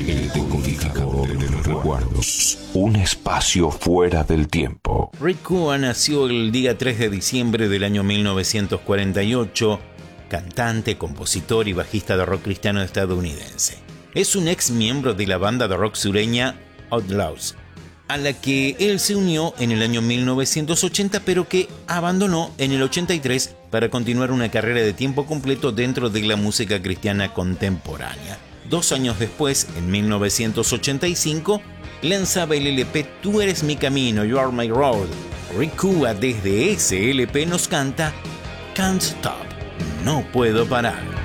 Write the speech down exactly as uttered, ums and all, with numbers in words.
El decodificador de los recuerdos. Un espacio fuera del tiempo. Rick Kua nació el día tres de diciembre del año mil novecientos cuarenta y ocho, cantante, compositor y bajista de rock cristiano estadounidense. Es un ex miembro de la banda de rock sureña Outlaws, a la que él se unió en el año mil novecientos ochenta, pero que abandonó en el ochenta y tres para continuar una carrera de tiempo completo dentro de la música cristiana contemporánea. Dos años después, en mil novecientos ochenta y cinco, lanzaba el L P Tú eres mi camino, You are my road. Rick Kua desde ese L P nos canta Can't Stop, no puedo parar.